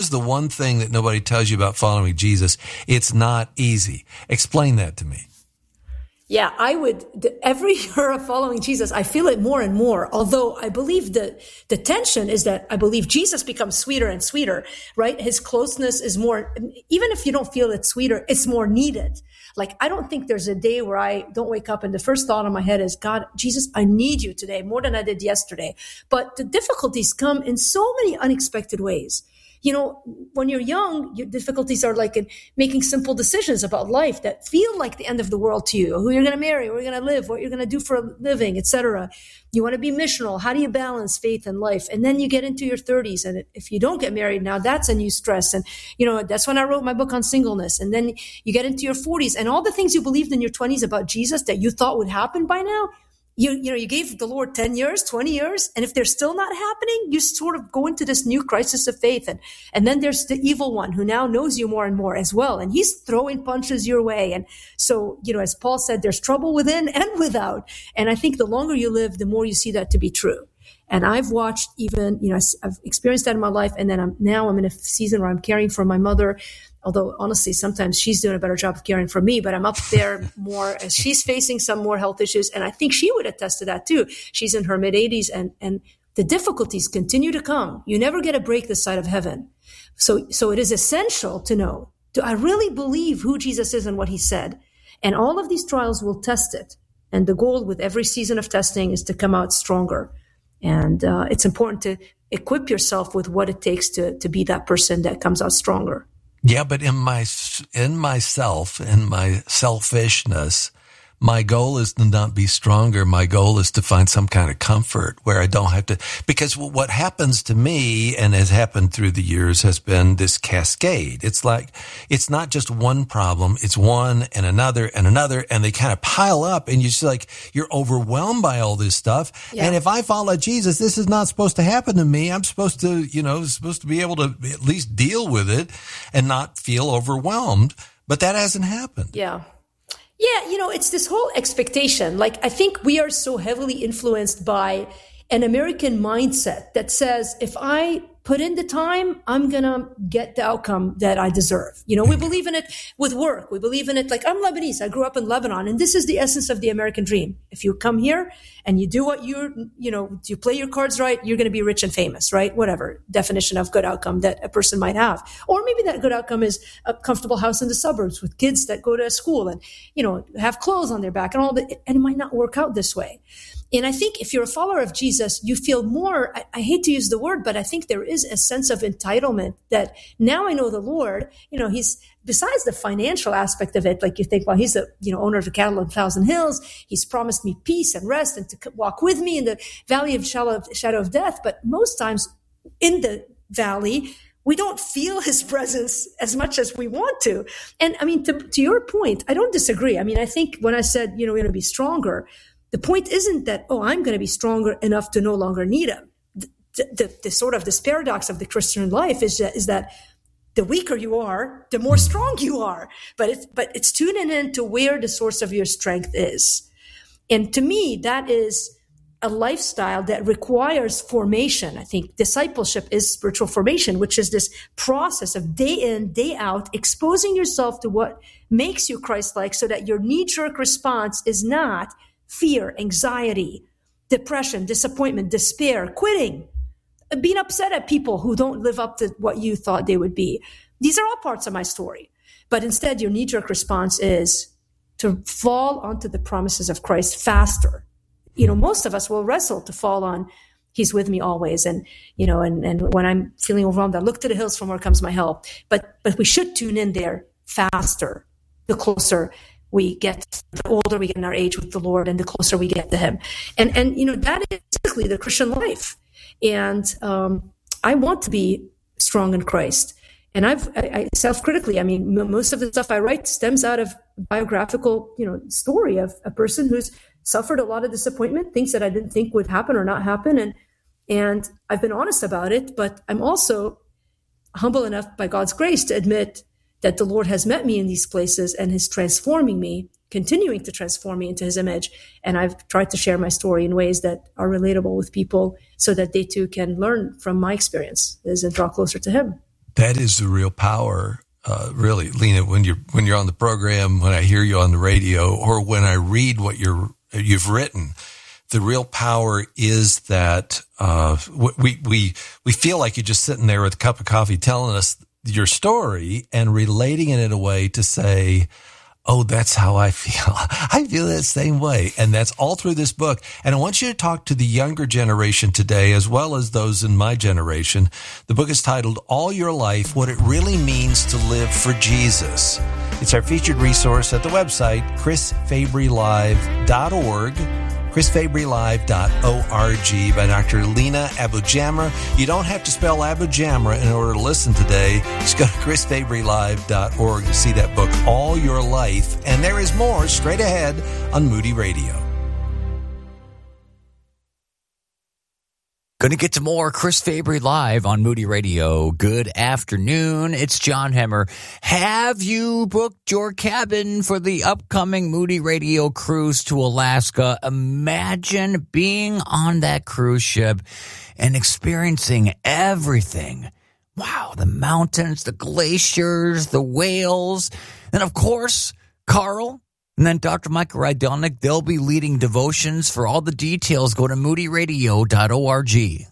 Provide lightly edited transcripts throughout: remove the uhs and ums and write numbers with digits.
the one thing that nobody tells you about following Jesus. It's not easy. Explain that to me. Yeah, every year of following Jesus, I feel it more and more. Although I believe the tension is that I believe Jesus becomes sweeter and sweeter, right? His closeness is more, even if you don't feel it's sweeter, it's more needed. Like, I don't think there's a day where I don't wake up and the first thought in my head is, God, Jesus, I need you today more than I did yesterday. But the difficulties come in so many unexpected ways. You know, when you're young, your difficulties are like in making simple decisions about life that feel like the end of the world to you. Who you're going to marry, where you're going to live, what you're going to do for a living, etc. You want to be missional. How do you balance faith and life? And then you get into your 30s. And if you don't get married now, that's a new stress. And, you know, that's when I wrote my book on singleness. And then you get into your 40s and all the things you believed in your 20s about Jesus that you thought would happen by now, you gave the Lord 10 years, 20 years, and if they're still not happening, you sort of go into this new crisis of faith. And then there's the evil one who now knows you more and more as well. And he's throwing punches your way. And so, you know, as Paul said, there's trouble within and without. And I think the longer you live, the more you see that to be true. And I've watched even, you know, I've experienced that in my life. And then I'm in a season where I'm caring for my mother. Although honestly, sometimes she's doing a better job of caring for me, but I'm up there more as she's facing some more health issues. And I think she would attest to that too. She's in her mid 80s and the difficulties continue to come. You never get a break this side of heaven. So it is essential to know, do I really believe who Jesus is and what he said? And all of these trials will test it. And the goal with every season of testing is to come out stronger. And it's important to equip yourself with what it takes to be that person that comes out stronger. Yeah, but in myself, in my selfishness, my goal is to not be stronger. My goal is to find some kind of comfort where I don't have to, because what happens to me and has happened through the years has been this cascade. It's like, it's not just one problem. It's one and another, and they kind of pile up and you're overwhelmed by all this stuff. Yeah. And if I follow Jesus, this is not supposed to happen to me. I'm supposed to, be able to at least deal with it and not feel overwhelmed. But that hasn't happened. Yeah. Yeah, it's this whole expectation. Like, I think we are so heavily influenced by an American mindset that says, if I put in the time, I'm going to get the outcome that I deserve. We believe in it with work. We believe in it. Like, I'm Lebanese. I grew up in Lebanon. And this is the essence of the American dream. If you come here and you do what you play your cards right, you're going to be rich and famous, right? Whatever definition of good outcome that a person might have. Or maybe that good outcome is a comfortable house in the suburbs with kids that go to school and, have clothes on their back and all that. And it might not work out this way. And I think if you're a follower of Jesus, you feel more, I hate to use the word, but I think there is a sense of entitlement that now I know the Lord, he's, besides the financial aspect of it, like you think, well, he's the, owner of the cattle on 1,000 hills. He's promised me peace and rest and to walk with me in the valley of shadow of death. But most times in the valley, we don't feel his presence as much as we want to. And I mean, to your point, I don't disagree. I mean, I think when I said, we're going to be stronger, the point isn't that, I'm going to be stronger enough to no longer need him. The sort of this paradox of the Christian life is that the weaker you are, the more strong you are. But it's tuning in to where the source of your strength is. And to me, that is a lifestyle that requires formation. I think discipleship is spiritual formation, which is this process of day in, day out, exposing yourself to what makes you Christ-like so that your knee-jerk response is not fear, anxiety, depression, disappointment, despair, quitting, being upset at people who don't live up to what you thought they would be. These are all parts of my story. But instead, your knee-jerk response is to fall onto the promises of Christ faster. Most of us will wrestle to fall on, he's with me always. And, and when I'm feeling overwhelmed, I look to the hills from where comes my help. But we should tune in there faster, the closer we get, the older we get in our age with the Lord and the closer we get to him. And that is basically the Christian life. And I want to be strong in Christ. And I self-critically, I mean, most of the stuff I write stems out of biographical, story of a person who's suffered a lot of disappointment, things that I didn't think would happen or not happen. And I've been honest about it, but I'm also humble enough by God's grace to admit that the Lord has met me in these places and is transforming me, continuing to transform me into his image. And I've tried to share my story in ways that are relatable with people so that they too can learn from my experiences and draw closer to him. That is the real power, really, Lena. When you're on the program, when I hear you on the radio, or when I read what you've written, the real power is that we feel like you're just sitting there with a cup of coffee, telling us your story and relating it in a way to say, oh, that's how I feel. I feel that same way. And that's all through this book. And I want you to talk to the younger generation today, as well as those in my generation. The book is titled All Your Life, What It Really Means to Live for Jesus. It's our featured resource at the website, chrisfabrylive.org. chrisfabrylive.org by Dr. Lena AbuJamra. You don't have to spell AbuJamra in order to listen today. Just go to chrisfabrylive.org to see that book, All Your Life. And there is more straight ahead on Moody Radio. Going to get to more Chris Fabry Live on Moody Radio. Good afternoon. It's John Hemmer. Have you booked your cabin for the upcoming Moody Radio cruise to Alaska? Imagine being on that cruise ship and experiencing everything. Wow, the mountains, the glaciers, the whales, and of course, Carl. And then Dr. Michael Rydelnik, they'll be leading devotions. For all the details, go to moodyradio.org. Hey,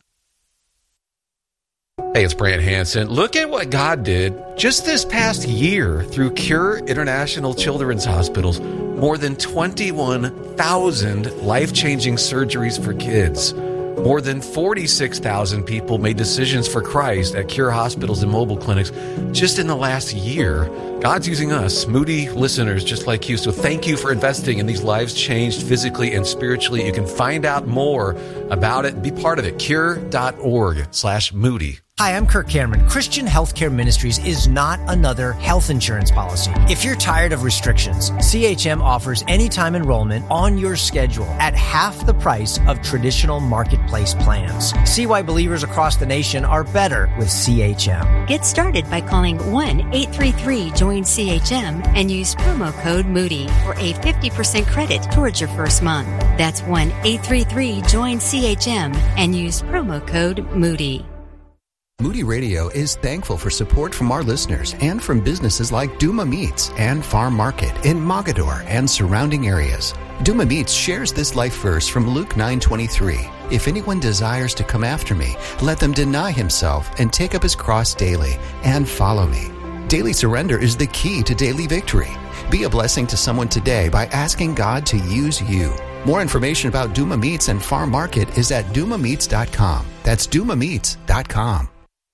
it's Brant Hansen. Look at what God did just this past year through Cure International Children's Hospitals. More than 21,000 life-changing surgeries for kids. More than 46,000 people made decisions for Christ at Cure hospitals and mobile clinics just in the last year. God's using us, Moody listeners just like you. So thank you for investing in these lives changed physically and spiritually. You can find out more about it and be part of it. Cure.org/Moody. Hi, I'm Kirk Cameron. Christian Healthcare Ministries is not another health insurance policy. If you're tired of restrictions, CHM offers anytime enrollment on your schedule at half the price of traditional marketplace plans. See why believers across the nation are better with CHM. Get started by calling 1-833-JOIN-CHM and use promo code Moody for a 50% credit towards your first month. That's 1-833-JOIN-CHM and use promo code Moody. Moody Radio is thankful for support from our listeners and from businesses like Duma Meats and Farm Market in Mogadore and surrounding areas. Duma Meats shares this life verse from Luke 9:23. If anyone desires to come after me, let them deny himself and take up his cross daily and follow me. Daily surrender is the key to daily victory. Be a blessing to someone today by asking God to use you. More information about Duma Meats and Farm Market is at dumameats.com. That's dumameats.com.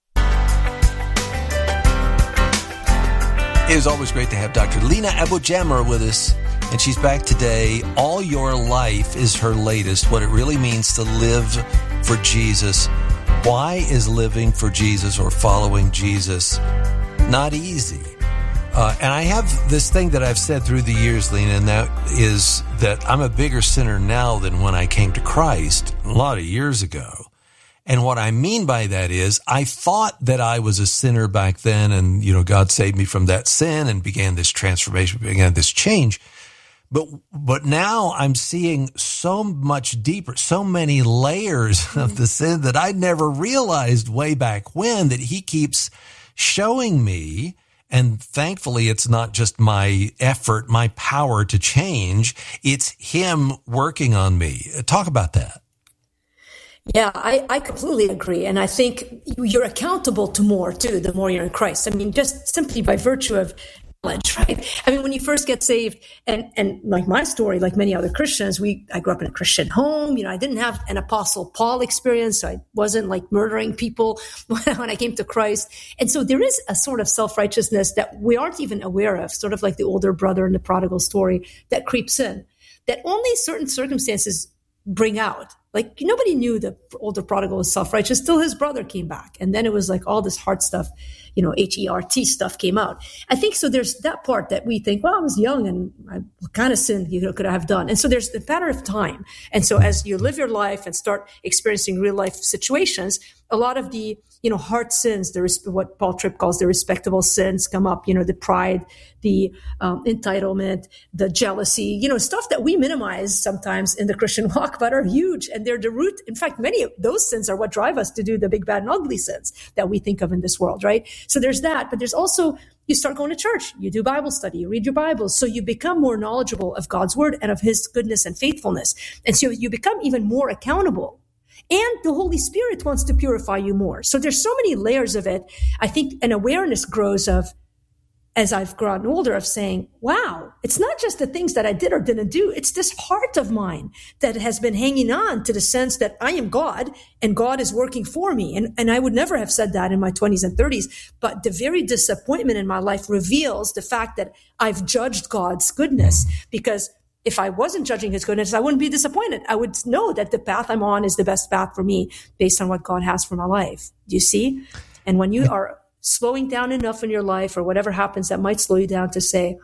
It is always great to have Dr. Lena AbuJamra with us, and she's back today. All Your Life is her latest, what it really means to live for Jesus. Why is living for Jesus or following Jesus not easy? And I have this thing that I've said through the years, Lena, and that is that I'm a bigger sinner now than when I came to Christ a lot of years ago. And what I mean by that is I thought that I was a sinner back then and, God saved me from that sin and began this transformation, began this change. But now I'm seeing so much deeper, so many layers of the sin that I never realized way back when that he keeps showing me. And thankfully, it's not just my effort, my power to change. It's him working on me. Talk about that. Yeah, I completely agree. And I think you're accountable to more, too, the more you're in Christ. I mean, just simply by virtue of knowledge, right? I mean, when you first get saved, and like my story, like many other Christians, I grew up in a Christian home. I didn't have an Apostle Paul experience. So I wasn't like murdering people when I came to Christ. And so there is a sort of self-righteousness that we aren't even aware of, sort of like the older brother in the prodigal story that creeps in, that only certain circumstances bring out. Like nobody knew the older prodigal was self-righteous till his brother came back. And then it was like all this hard stuff, HERT stuff came out. I think so there's that part that we think, well, I was young and what kind of sin could I have done? And so there's the matter of time. And so as you live your life and start experiencing real life situations, a lot of the, hard sins, what Paul Tripp calls the respectable sins come up, the pride, the entitlement, the jealousy, stuff that we minimize sometimes in the Christian walk, but are huge. And and they're the root. In fact, many of those sins are what drive us to do the big, bad, and ugly sins that we think of in this world, right? So there's that, but there's also, you start going to church, you do Bible study, you read your Bible, so you become more knowledgeable of God's word and of his goodness and faithfulness. And so you become even more accountable. And the Holy Spirit wants to purify you more. So there's so many layers of it. I think an awareness grows of, as I've grown older, of saying, wow, it's not just the things that I did or didn't do. It's this heart of mine that has been hanging on to the sense that I am God and God is working for me. And I would never have said that in my 20s and 30s. But the very disappointment in my life reveals the fact that I've judged God's goodness, because if I wasn't judging his goodness, I wouldn't be disappointed. I would know that the path I'm on is the best path for me based on what God has for my life. Do you see? And when you are slowing down enough in your life, or whatever happens that might slow you down, to say,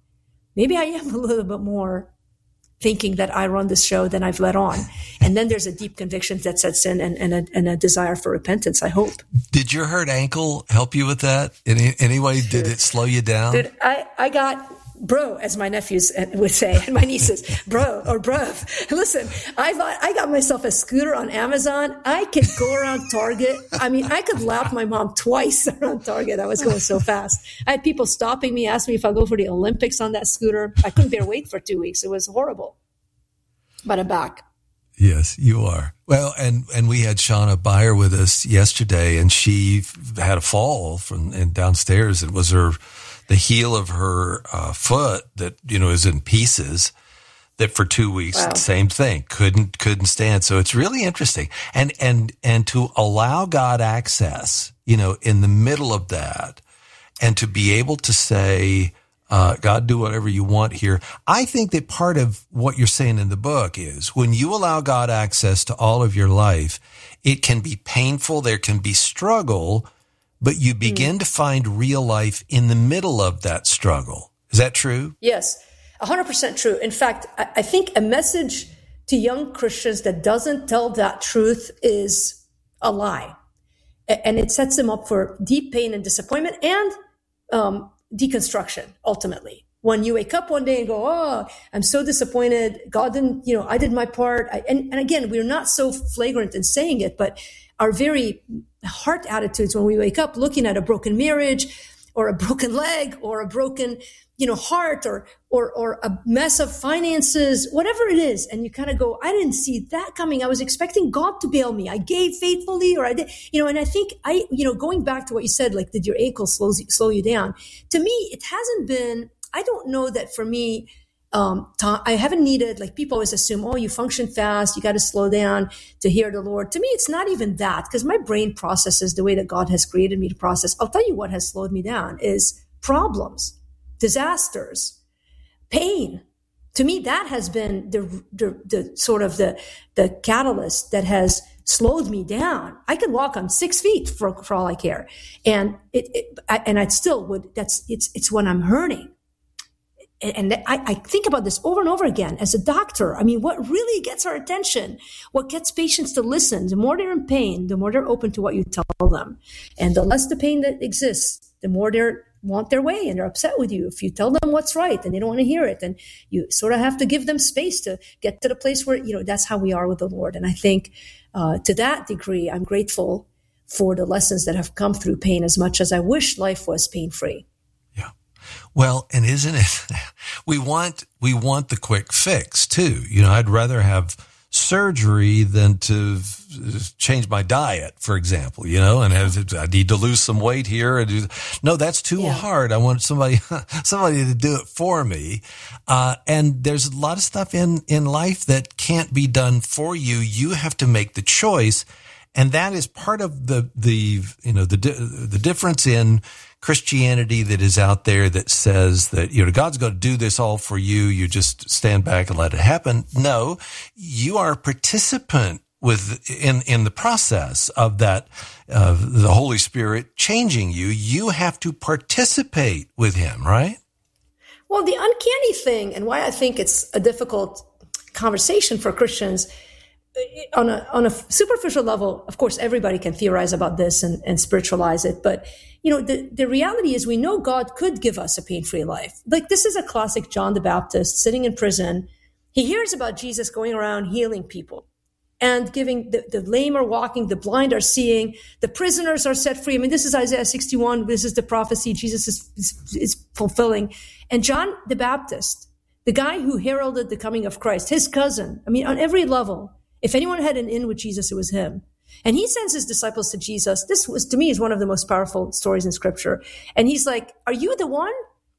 maybe I am a little bit more thinking that I run this show than I've let on. And then there's a deep conviction that sets in, and a desire for repentance, I hope. Did your hurt ankle help you with that? In any way, did it slow you down? Dude, I got... bro, as my nephews would say, and my nieces, bro or bruv. Listen, I got myself a scooter on Amazon. I could go around Target. I mean, I could lap my mom twice around Target. I was going so fast. I had people stopping me, asking me if I'll go for the Olympics on that scooter. I couldn't bear weight for 2 weeks. It was horrible. But I'm back. Yes, you are. Well, and we had Shauna Beyer with us yesterday, and she had a fall from downstairs. It was the heel of her foot that, is in pieces, that for 2 weeks, wow. Same thing, couldn't stand. So it's really interesting. And to allow God access, in the middle of that, and to be able to say, God, do whatever you want here. I think that part of what you're saying in the book is, when you allow God access to all of your life, it can be painful, there can be struggle, but you begin to find real life in the middle of that struggle. Is that true? Yes, 100% true. In fact, I think a message to young Christians that doesn't tell that truth is a lie. And it sets them up for deep pain and disappointment and deconstruction, ultimately. When you wake up one day and go, oh, I'm so disappointed. God didn't, I did my part. And again, we're not so flagrant in saying it, but our very heart attitudes when we wake up, looking at a broken marriage or a broken leg or a broken, heart or a mess of finances, whatever it is. And you kind of go, I didn't see that coming. I was expecting God to bail me. I gave faithfully, or I did, and I think going back to what you said, like, did your ankle slow you down? To me, it hasn't been, I don't know that for me, I haven't needed, like, people always assume, oh, you function fast, you got to slow down to hear the Lord. To me, it's not even that, because my brain processes the way that God has created me to process. I'll tell you what has slowed me down is problems, disasters, pain. To me, that has been the sort of the catalyst that has slowed me down. I could walk on 6 feet for all I care. And I still would, it's when I'm hurting. And I think about this over and over again as a doctor. I mean, what really gets our attention, what gets patients to listen, the more they're in pain, the more they're open to what you tell them. And the less the pain that exists, the more they want their way and they're upset with you. If you tell them what's right and they don't want to hear it, and you sort of have to give them space to get to the place where, that's how we are with the Lord. And I think to that degree, I'm grateful for the lessons that have come through pain, as much as I wish life was pain-free. Well, and isn't it, we want the quick fix too. I'd rather have surgery than to change my diet, for example, and I need to lose some weight here. No, that's too hard. I want somebody to do it for me. And there's a lot of stuff in life that can't be done for you. You have to make the choice. And that is part of the difference in Christianity that is out there that says that, God's going to do this all for you. You just stand back and let it happen. No, you are a participant in the process of that, the Holy Spirit changing you. You have to participate with him, right? Well, the uncanny thing, and why I think it's a difficult conversation for Christians, on a superficial level, of course, everybody can theorize about this and spiritualize it. But, the reality is, we know God could give us a pain-free life. Like, this is a classic John the Baptist sitting in prison. He hears about Jesus going around healing people. and giving the lame are walking, the blind are seeing, the prisoners are set free. I mean, this is Isaiah 61. This is the prophecy Jesus is fulfilling. And John the Baptist, the guy who heralded the coming of Christ, his cousin, I mean, on every level, if anyone had an in with Jesus, it was him. And he sends his disciples to Jesus. This was, to me, is one of the most powerful stories in Scripture. And he's like, are you the one?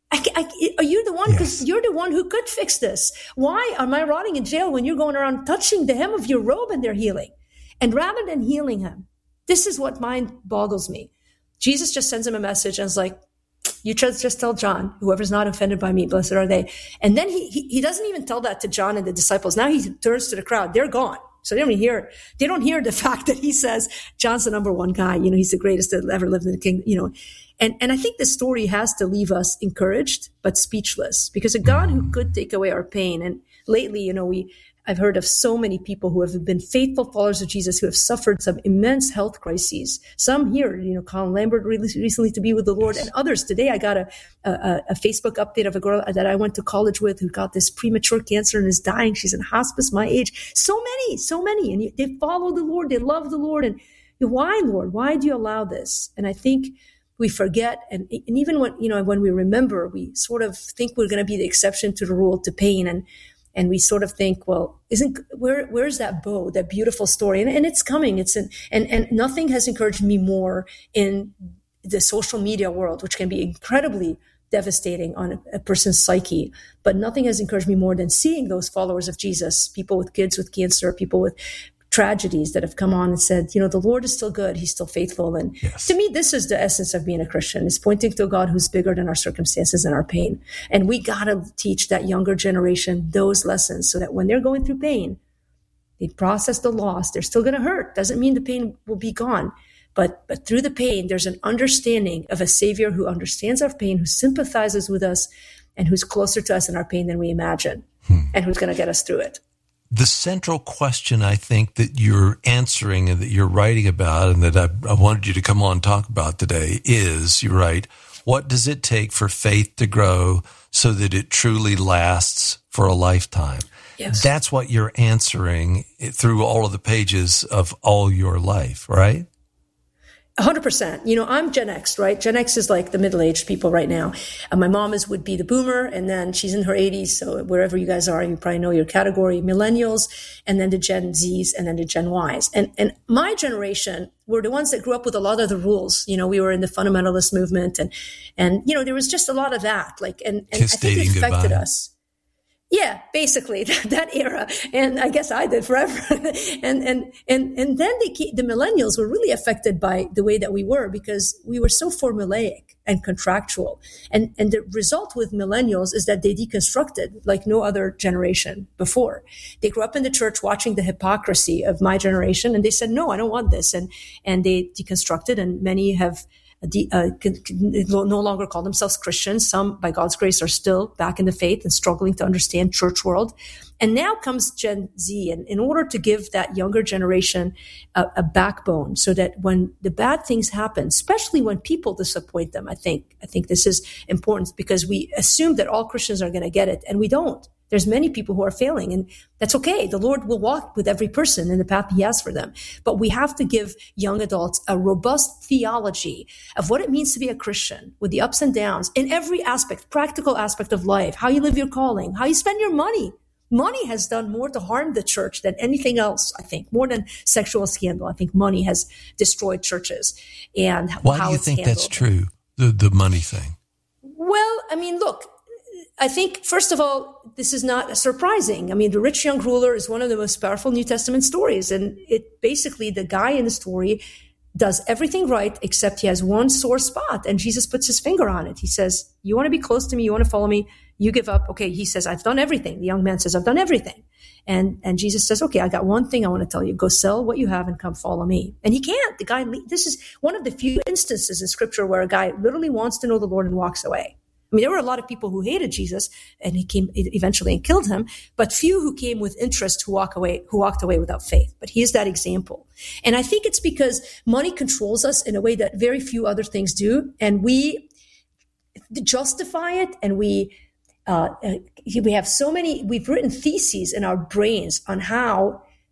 Are you the one? Because you're the one who could fix this. Why am I rotting in jail when you're going around touching the hem of your robe and they're healing? And rather than healing him, this is what mind boggles me. Jesus just sends him a message and is like, you just tell John, whoever's not offended by me, blessed are they. And then he doesn't even tell that to John and the disciples. Now he turns to the crowd. They're gone. So they don't hear the fact that he says, John's the number one guy. You know, he's the greatest that ever lived in the kingdom, you know. And I think this story has to leave us encouraged, but speechless, because a God who could take away our pain. And lately, you know, I've heard of so many people who have been faithful followers of Jesus who have suffered some immense health crises. Some here, you know, Colin Lambert recently to be with the Lord, and others. Today, I got a Facebook update of a girl that I went to college with who got this premature cancer and is dying. She's in hospice, my age. So many. And they follow the Lord. They love the Lord. And why, Lord? Why do you allow this? And I think we forget, and even when we remember, we sort of think we're going to be the exception to the rule, to pain, and we sort of think, well, where's that bow, that beautiful story? And it's coming. And nothing has encouraged me more in the social media world, which can be incredibly devastating on a person's psyche. But nothing has encouraged me more than seeing those followers of Jesus, people with kids with cancer, people with tragedies that have come on and said, you know, the Lord is still good. He's still faithful. And to me, this is the essence of being a Christian, is pointing to a God who's bigger than our circumstances and our pain. And we got to teach that younger generation those lessons so that when they're going through pain, they process the loss. They're still going to hurt. Doesn't mean the pain will be gone. But through the pain, there's an understanding of a Savior who understands our pain, who sympathizes with us, and who's closer to us in our pain than we imagine, and who's going to get us through it. The central question, I think, that you're answering and that you're writing about and that I wanted you to come on and talk about today is, you write, what does it take for faith to grow so that it truly lasts for a lifetime? Yes. That's what you're answering through all of the pages of all your life, right? 100%. You know, I'm Gen X, right? Gen X is like the middle-aged people right now. My mom would be the boomer, and then she's in her 80s. So wherever you guys are, you probably know your category, millennials, and then the Gen Zs, and then the Gen Ys. And my generation were the ones that grew up with a lot of the rules. You know, we were in the fundamentalist movement, and you know, there was just a lot of that. Like, and I think it affected us. Yeah, basically that era. And I guess I did forever. and then the millennials were really affected by the way that we were, because we were so formulaic and contractual. And the result with millennials is that they deconstructed like no other generation before. They grew up in the church watching the hypocrisy of my generation, and they said, no, I don't want this. And they deconstructed, and many have no longer call themselves Christians. Some, by God's grace, are still back in the faith and struggling to understand church world. And now comes Gen Z, and in order to give that younger generation a backbone, so that when the bad things happen, especially when people disappoint them, I think this is important, because we assume that all Christians are going to get it, and we don't. There's many people who are failing, and that's okay. The Lord will walk with every person in the path He has for them. But we have to give young adults a robust theology of what it means to be a Christian, with the ups and downs in every aspect, practical aspect of life, how you live your calling, how you spend your money. Money has done more to harm the church than anything else, I think, more than sexual scandal. I think money has destroyed churches. And why do you think that's true, the money thing? Well, I mean, look, I think, first of all, this is not surprising. I mean, the rich young ruler is one of the most powerful New Testament stories. And it basically, the guy in the story does everything right, except he has one sore spot. And Jesus puts his finger on it. He says, you want to be close to me? You want to follow me? You give up. Okay. He says, I've done everything. The young man says, I've done everything. And Jesus says, okay, I got one thing I want to tell you. Go sell what you have and come follow me. And he can't. The guy, this is one of the few instances in Scripture where a guy literally wants to know the Lord and walks away. I mean, there were a lot of people who hated Jesus, and he came eventually and killed him, but few who came with interest who walked away without faith. But he is that example. And I think it's because money controls us in a way that very few other things do. And we justify it, and we have so many, we've written theses in our brains on how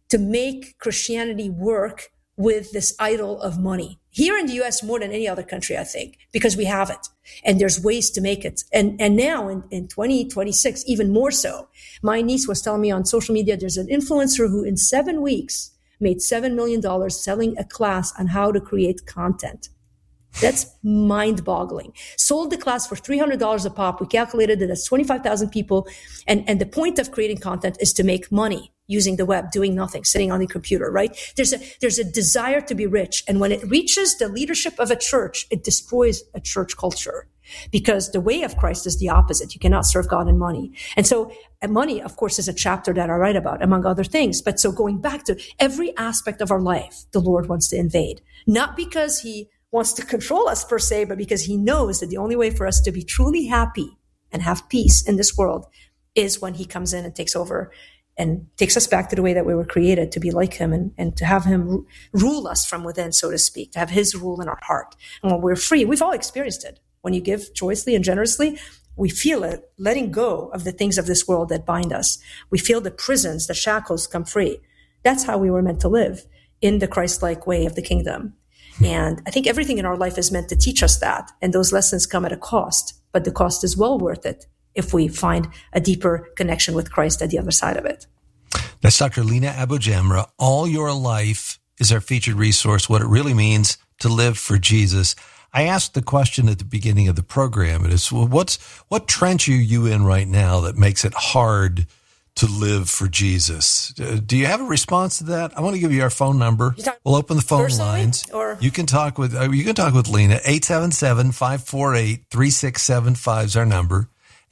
to make Christianity work with this idol of money. Here in the US, more than any other country, I think, because we have it and there's ways to make it. And now in 2026, even more so. My niece was telling me on social media, there's an influencer who in 7 weeks made $7 million selling a class on how to create content. That's mind-boggling. Sold the class for $300 a pop. We calculated that that's 25,000 people. And the point of creating content is to make money using the web, doing nothing, sitting on the computer, right? There's a desire to be rich. And when it reaches the leadership of a church, it destroys a church culture, because the way of Christ is the opposite. You cannot serve God in money. And so money, of course, is a chapter that I write about, among other things. But so going back to every aspect of our life, the Lord wants to invade, not because he wants to control us per se, but because he knows that the only way for us to be truly happy and have peace in this world is when he comes in and takes over and takes us back to the way that we were created, to be like him and to have him rule us from within, so to speak, to have his rule in our heart. And when we're free, we've all experienced it. When you give joyously and generously, we feel it letting go of the things of this world that bind us. We feel the prisons, the shackles come free. That's how we were meant to live, in the Christ-like way of the kingdom. And I think everything in our life is meant to teach us that. And those lessons come at a cost, but the cost is well worth it if we find a deeper connection with Christ at the other side of it. That's Dr. Lina AbuJamra. All Your Life is our featured resource, what it really means to live for Jesus. I asked the question at the beginning of the program. It is, what trench are you in right now that makes it hard to live for Jesus? Do you have a response to that? I want to give you our phone number. We'll open the phone lines. Or you can talk with Lina. 877-548-3675 is our number.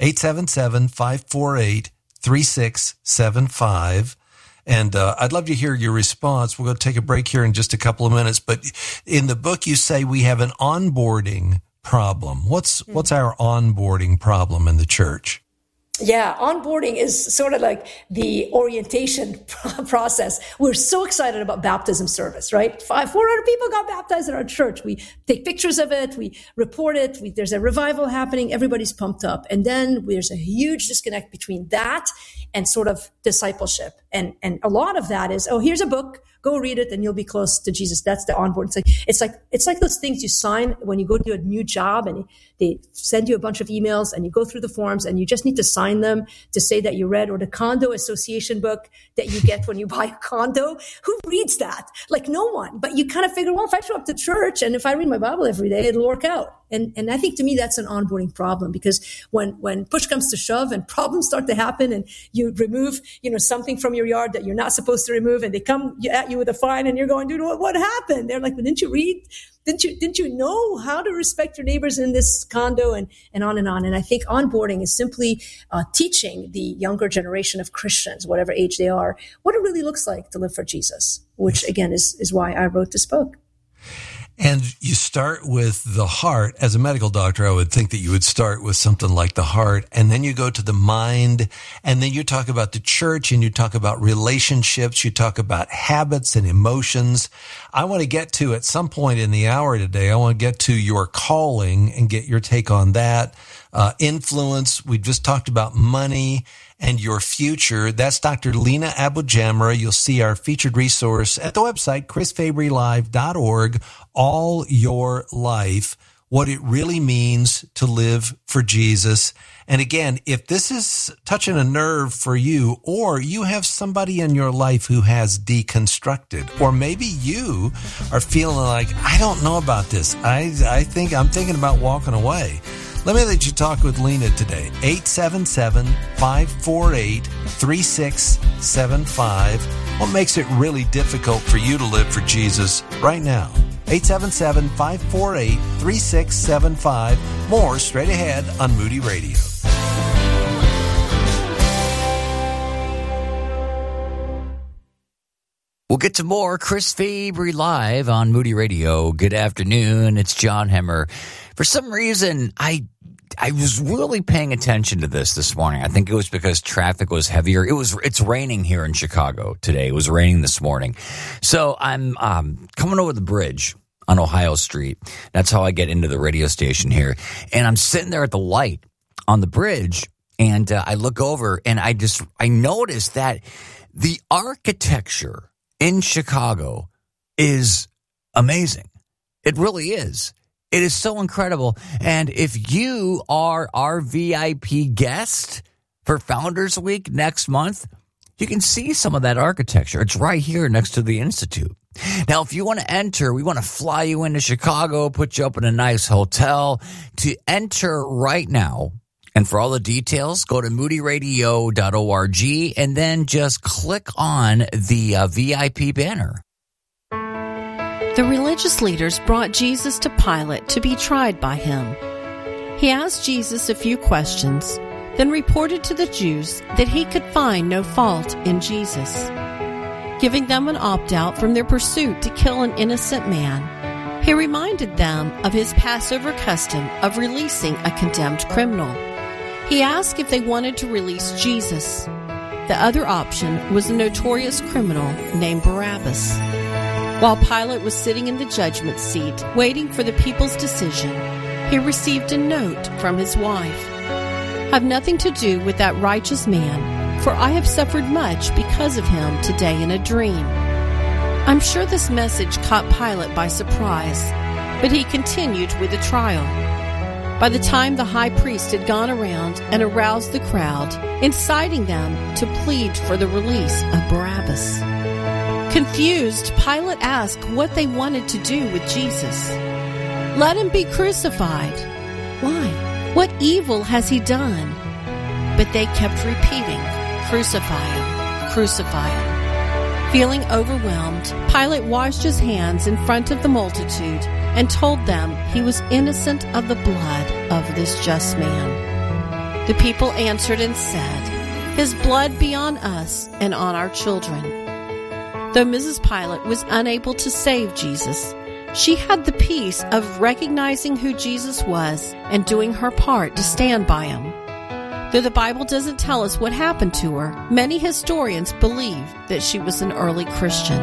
877-548-3675. And I'd love to hear your response. We're going to take a break here in just a couple of minutes. But in the book, you say we have an onboarding problem. What's our onboarding problem in the church? Yeah, onboarding is sort of like the orientation process. We're so excited about baptism service, right? 400 people got baptized in our church. We take pictures of it. We report it. There's a revival happening. Everybody's pumped up. And then there's a huge disconnect between that and sort of discipleship. And a lot of that is, oh, here's a book. Go read it and you'll be close to Jesus. That's the onboard. It's like those things you sign when you go to a new job and they send you a bunch of emails and you go through the forms and you just need to sign them to say that you read, or the condo association book that you get when you buy a condo. Who reads that? Like no one. But you kind of figure, well, if I show up to church and if I read my Bible every day, it'll work out. And I think to me that's an onboarding problem, because when push comes to shove and problems start to happen and you remove, something from your yard that you're not supposed to remove and they come at you with a fine and you're going, dude, what happened? They're like, well, didn't you read? Didn't you know how to respect your neighbors in this condo, and on and on. And I think onboarding is simply teaching the younger generation of Christians, whatever age they are, what it really looks like to live for Jesus, which again is why I wrote this book. And you start with the heart. As a medical doctor, I would think that you would start with something like the heart, and then you go to the mind, and then you talk about the church, and you talk about relationships, you talk about habits and emotions. I want to get to, at some point in the hour today, I want to get to your calling and get your take on that. Influence. We just talked about money and your future. That's Dr. Lina AbuJamra. You'll see our featured resource at the website, chrisfabrylive.org. All Your Life, what it really means to live for Jesus. And again, if this is touching a nerve for you, or you have somebody in your life who has deconstructed, or maybe you are feeling like, I don't know about this. I'm thinking about walking away. Let me let you talk with Lina today. 877-548-3675. What makes it really difficult for you to live for Jesus right now? 877-548-3675. More straight ahead on Moody Radio. We'll get to more Chris Fabry Live on Moody Radio. Good afternoon. It's John Hemmer. For some reason, I was really paying attention to this morning. I think it was because traffic was heavier. It's raining here in Chicago today. It was raining this morning. So I'm coming over the bridge on Ohio Street. That's how I get into the radio station here. And I'm sitting there at the light on the bridge, and I look over, and I noticed that The architecture in Chicago is amazing. It really is. It is so incredible. And if you are our VIP guest for Founders Week next month, you can see some of that architecture. It's right here next to the Institute. Now, if you want to enter, we want to fly you into Chicago, put you up in a nice hotel. To enter right now, and for all the details, go to moodyradio.org and then just click on the VIP banner. The religious leaders brought Jesus to Pilate to be tried by him. He asked Jesus a few questions, then reported to the Jews that he could find no fault in Jesus. Giving them an opt-out from their pursuit to kill an innocent man, he reminded them of his Passover custom of releasing a condemned criminal. He asked if they wanted to release Jesus. The other option was a notorious criminal named Barabbas. While Pilate was sitting in the judgment seat, waiting for the people's decision, he received a note from his wife. "Have nothing to do with that righteous man, for I have suffered much because of him today in a dream." I'm sure this message caught Pilate by surprise, but he continued with the trial. By the time the high priest had gone around and aroused the crowd, inciting them to plead for the release of Barabbas. Confused, Pilate asked what they wanted to do with Jesus. "Let him be crucified." Why? What evil has he done? But they kept repeating, "Crucify him, crucify him." Feeling overwhelmed, Pilate washed his hands in front of the multitude and told them he was innocent of the blood of this just man. The people answered and said, "His blood be on us and on our children." Though Mrs. Pilate was unable to save Jesus, she had the peace of recognizing who Jesus was and doing her part to stand by him. Though the Bible doesn't tell us what happened to her, many historians believe that she was an early Christian.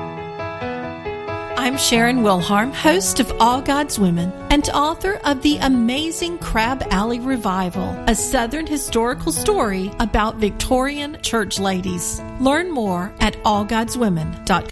I'm Sharon Wilharm, host of All God's Women and author of the amazing Crab Alley Revival, a Southern historical story about Victorian church ladies. Learn more at allgodswomen.com.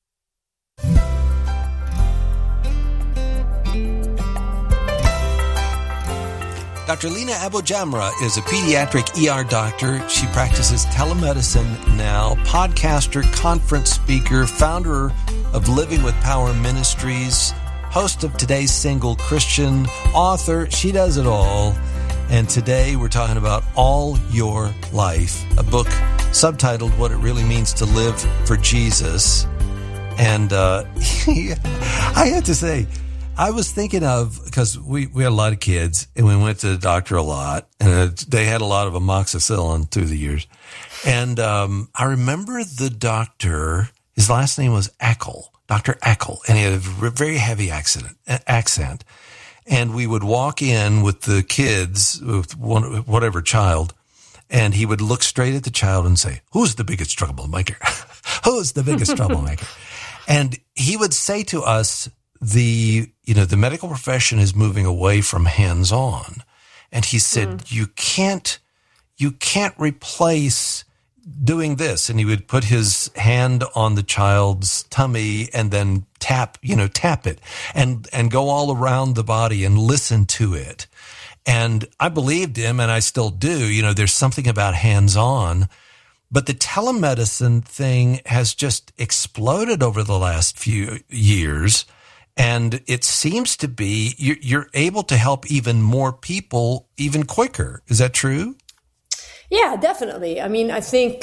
Dr. Lina Abojamra is a pediatric ER doctor. She practices telemedicine now, podcaster, conference speaker, founder of Living with Power Ministries, host of Today's Single Christian, author. She does it all. And today we're talking about All Your Life, a book subtitled What It Really Means to Live for Jesus. And I have to say, I was thinking of, because we had a lot of kids and we went to the doctor a lot, and they had a lot of amoxicillin through the years. And I remember the doctor, his last name was Eckel, Dr. Eckel, and he had a very heavy accent. And we would walk in with the kids, with whatever child, and he would look straight at the child and say, "Who's the biggest troublemaker? Who's the biggest troublemaker?" And he would say to us, the medical profession is moving away from hands-on. And he said, you can't replace doing this. And he would put his hand on the child's tummy and then tap it and go all around the body and listen to it. And I believed him, and I still do. There's something about hands-on. But the telemedicine thing has just exploded over the last few years. And it seems to be you're able to help even more people even quicker. Is that true? Yeah, definitely. I mean, I think,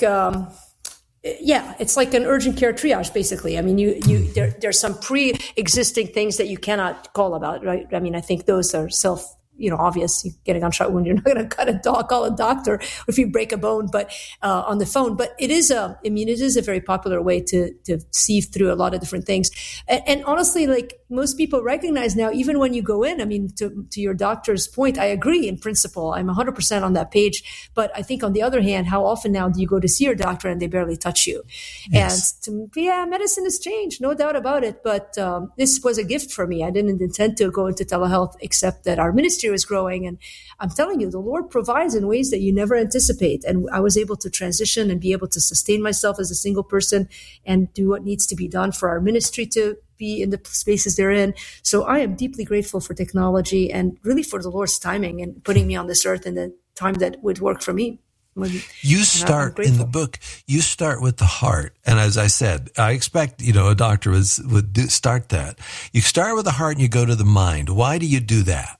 it's like an urgent care triage, basically. I mean, there's some pre-existing things that you cannot call about, right? I mean, I think those are obvious. You get a gunshot wound, you're not going to call a doctor if you break a bone, but on the phone. But it is a very popular way to sieve through a lot of different things. And honestly, like most people recognize now, even when you go in, I mean, to your doctor's point, I agree in principle. I'm 100% on that page. But I think on the other hand, how often now do you go to see your doctor and they barely touch you? Yes. And medicine has changed, no doubt about it. But this was a gift for me. I didn't intend to go into telehealth, except that our ministry ministry was growing. And I'm telling you, the Lord provides in ways that you never anticipate. And I was able to transition and be able to sustain myself as a single person and do what needs to be done for our ministry to be in the spaces they're in. So I am deeply grateful for technology and really for the Lord's timing and putting me on this earth in the time that would work for me. You start in the book, you start with the heart. And as I said, I expect, a doctor would start that. You start with the heart and you go to the mind. Why do you do that?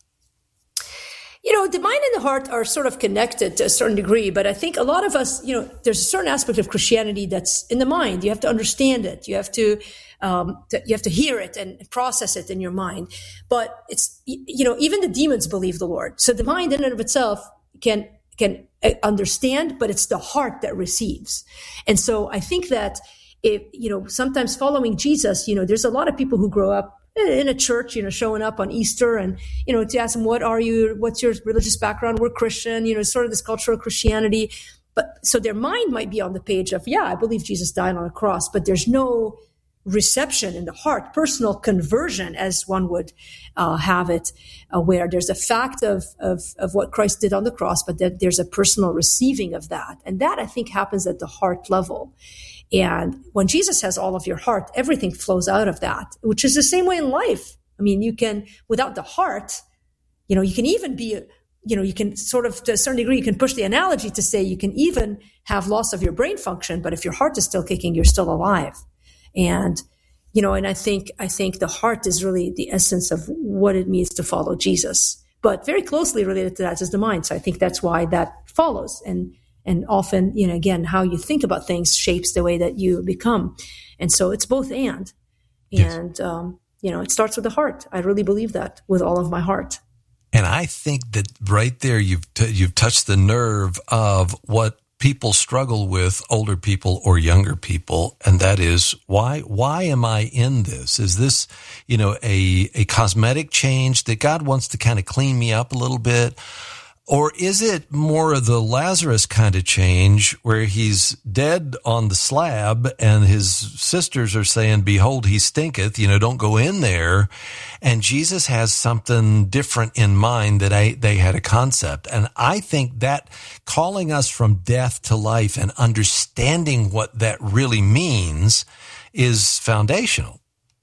The mind and the heart are sort of connected to a certain degree, but I think a lot of us, there's a certain aspect of Christianity that's in the mind. You have to understand it. You have to hear it and process it in your mind. But it's, even the demons believe the Lord. So the mind in and of itself can understand, but it's the heart that receives. And so I think that sometimes following Jesus, there's a lot of people who grow up in a church, showing up on Easter and, to ask them, what's your religious background? We're Christian, sort of this cultural Christianity. But so their mind might be on the page of, I believe Jesus died on a cross, but there's no reception in the heart, personal conversion as one would have it, where there's a fact of what Christ did on the cross, but that there's a personal receiving of that. And that I think happens at the heart level. And when Jesus has all of your heart, everything flows out of that, which is the same way in life. I mean, you can, without the heart, you can even be, you can sort of, to a certain degree, you can push the analogy to say you can even have loss of your brain function, but if your heart is still kicking, you're still alive. And, and I think the heart is really the essence of what it means to follow Jesus, but very closely related to that is the mind. So I think that's why that follows. And often, again, how you think about things shapes the way that you become. And so it's both and. Yes. And, it starts with the heart. I really believe that with all of my heart. And I think that right there, you've touched the nerve of what people struggle with, older people or younger people. And that is, why am I in this? Is this, a cosmetic change that God wants to kind of clean me up a little bit? Or is it more of the Lazarus kind of change where he's dead on the slab and his sisters are saying, behold, he stinketh, don't go in there. And Jesus has something different in mind that they had a concept. And I think that calling us from death to life and understanding what that really means is foundational.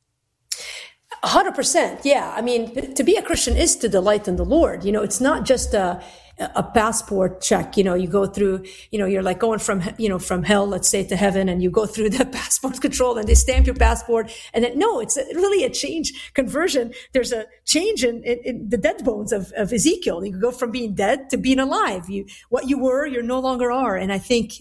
100%. Yeah. I mean, to be a Christian is to delight in the Lord. It's not just a passport check. You go through, you're like going from hell, let's say, to heaven, and you go through the passport control and they stamp your passport. And then, no, it's really a change, conversion. There's a change in the dead bones of Ezekiel. You go from being dead to being alive. What you were, you no longer are. And I think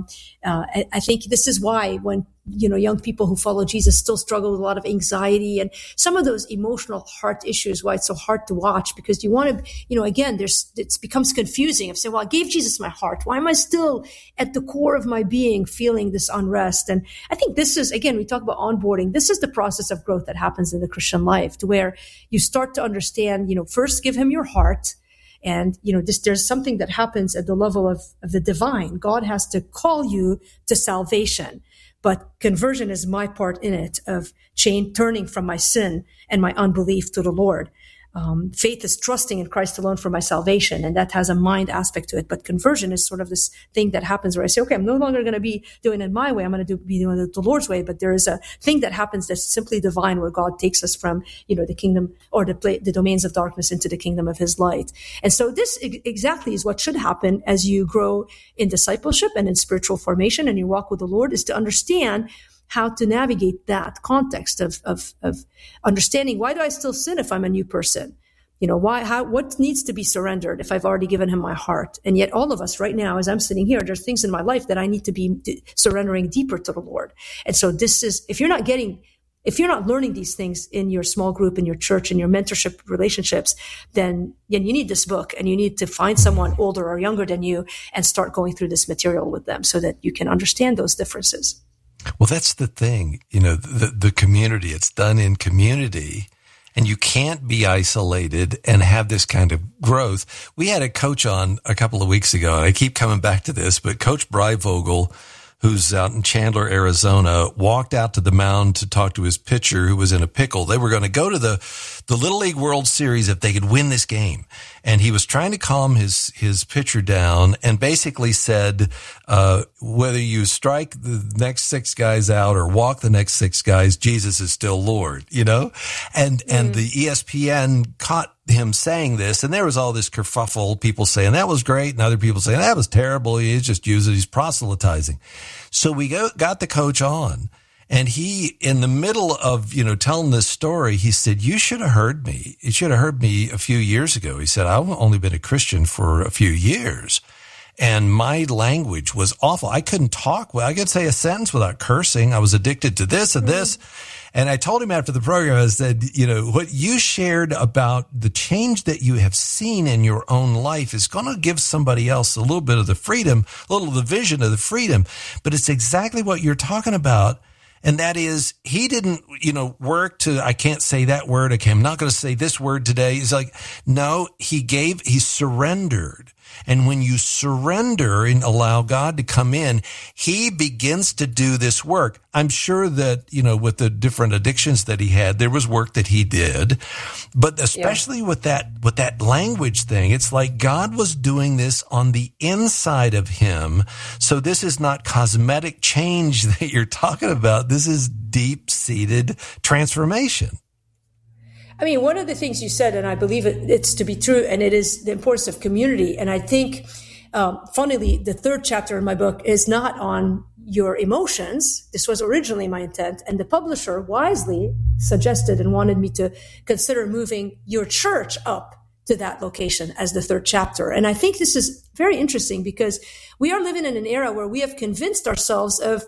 this is why when, young people who follow Jesus still struggle with a lot of anxiety and some of those emotional heart issues, why it's so hard to watch, because you want to, again, it becomes confusing of saying, well, I gave Jesus my heart. Why am I still at the core of my being feeling this unrest? And I think this is, again, we talk about onboarding. This is the process of growth that happens in the Christian life, to where you start to understand, first give him your heart. And, there's something that happens at the level of the divine. God has to call you to salvation. But conversion is my part in it, of turning from my sin and my unbelief to the Lord. Faith is trusting in Christ alone for my salvation, and that has a mind aspect to it. But conversion is sort of this thing that happens where I say, okay, I'm no longer going to be doing it my way. I'm going to be doing it the Lord's way. But there is a thing that happens that's simply divine, where God takes us from, the kingdom or the domains of darkness into the kingdom of his light. And so this exactly is what should happen as you grow in discipleship and in spiritual formation and you walk with the Lord, is to understand how to navigate that context of understanding, why do I still sin if I'm a new person? What needs to be surrendered if I've already given him my heart? And yet all of us right now, as I'm sitting here, there's things in my life that I need to be surrendering deeper to the Lord. And so this is, if you're not learning these things in your small group, in your church, in your mentorship relationships, then you need this book, and you need to find someone older or younger than you and start going through this material with them so that you can understand those differences. Well, that's the thing, the community, it's done in community, and you can't be isolated and have this kind of growth. We had a coach on a couple of weeks ago, and I keep coming back to this, but Coach Breivogel, who's out in Chandler, Arizona, walked out to the mound to talk to his pitcher who was in a pickle. They were going to go to the Little League World Series if they could win this game. And he was trying to calm his pitcher down and basically said, whether you strike the next 6 guys out or walk the next 6 guys, Jesus is still Lord, you know? And the ESPN caught him saying this, and there was all this kerfuffle, people saying that was great and other people saying that was terrible. He's just using, he's proselytizing. So we got the coach on, and he, in the middle of, telling this story, he said, you should have heard me. You should have heard me a few years ago. He said, I've only been a Christian for a few years, and my language was awful. I couldn't talk. Well, I could say a sentence without cursing. I was addicted to this and this. And I told him after the program, I said, what you shared about the change that you have seen in your own life is going to give somebody else a little bit of the freedom, a little of the vision of the freedom. But it's exactly what you're talking about. And that is, he didn't, work to, I can't say that word. Okay, I'm not going to say this word today. He's like, no, he surrendered. And when you surrender and allow God to come in, he begins to do this work. I'm sure that, with the different addictions that he had, there was work that he did. But especially with that language thing, it's like God was doing this on the inside of him. So this is not cosmetic change that you're talking about. This is deep-seated transformation. I mean, one of the things you said, and I believe it's to be true, and it is the importance of community. And I think, funnily, the 3rd chapter in my book is not on your emotions. This was originally my intent. And the publisher wisely suggested and wanted me to consider moving your church up to that location as the 3rd chapter. And I think this is very interesting because we are living in an era where we have convinced ourselves of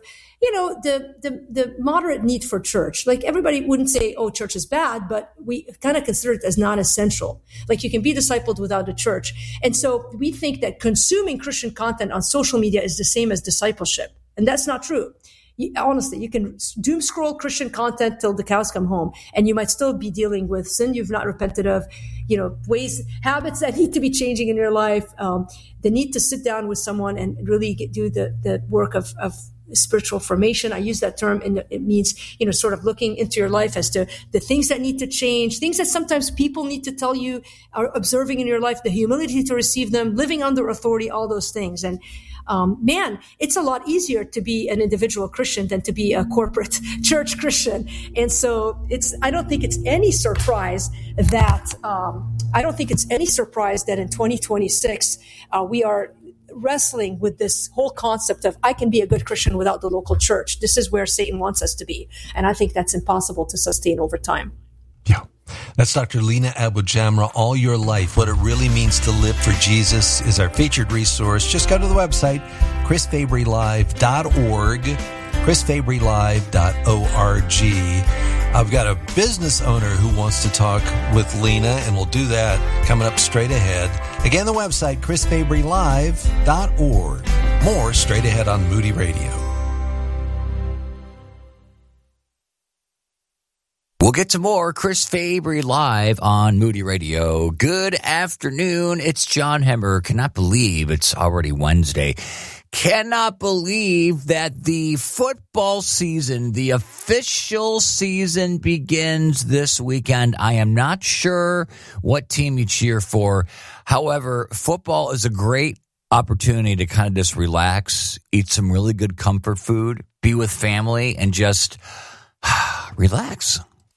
the moderate need for church. Like, everybody wouldn't say, oh, church is bad, but we kind of consider it as non-essential. Like, you can be discipled without a church. And so we think that consuming Christian content on social media is the same as discipleship. And that's not true. Honestly, you can doom scroll Christian content till the cows come home, and you might still be dealing with sin you've not repented of, habits that need to be changing in your life, the need to sit down with someone and really do the work of spiritual formation. I use that term, and it means, sort of looking into your life as to the things that need to change, things that sometimes people need to tell you, are observing in your life, the humility to receive them, living under authority, all those things. And it's a lot easier to be an individual Christian than to be a corporate church Christian. And so I don't think it's any surprise that in 2026, we are wrestling with this whole concept of I can be a good Christian without the local church. This is where Satan wants us to be. And I think that's impossible to sustain over time. Yeah. That's Dr. Lina AbuJamra. All Your Life, What It Really Means to Live for Jesus is our featured resource. Just go to the website, chrisfabrylive.org, chrisfabrylive.org. I've got a business owner who wants to talk with Lina, and we'll do that coming up straight ahead. Again, the website, chrisfabrylive.org. More straight ahead on Moody Radio. We'll get to more Chris Fabry Live on Moody Radio. Good afternoon. It's John Hemmer. Cannot believe it's already Wednesday. Cannot believe that the football season, the official season, begins this weekend. I am not sure what team you cheer for. However, football is a great opportunity to kind of just relax, eat some really good comfort food, be with family, and just relax.